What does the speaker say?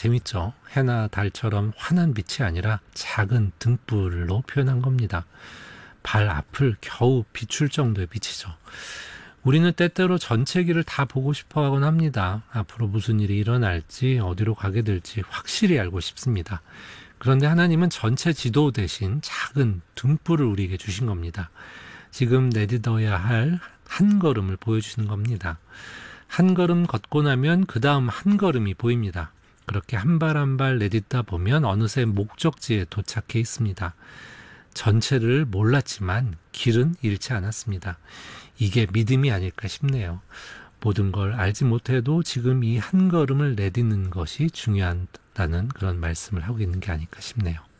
재밌죠. 해나 달처럼 환한 빛이 아니라 작은 등불로 표현한 겁니다. 발 앞을 겨우 비출 정도의 빛이죠. 우리는 때때로 전체 길을 다 보고 싶어 하곤 합니다. 앞으로 무슨 일이 일어날지, 어디로 가게 될지 확실히 알고 싶습니다. 그런데 하나님은 전체 지도 대신 작은 등불을 우리에게 주신 겁니다. 지금 내딛어야 할 한 걸음을 보여주시는 겁니다. 한 걸음 걷고 나면 그 다음 한 걸음이 보입니다. 그렇게 한 발 한 발 내딛다 보면 어느새 목적지에 도착해 있습니다. 전체를 몰랐지만 길은 잃지 않았습니다. 이게 믿음이 아닐까 싶네요. 모든 걸 알지 못해도 지금 이 한 걸음을 내딛는 것이 중요하다는 그런 말씀을 하고 있는 게 아닐까 싶네요.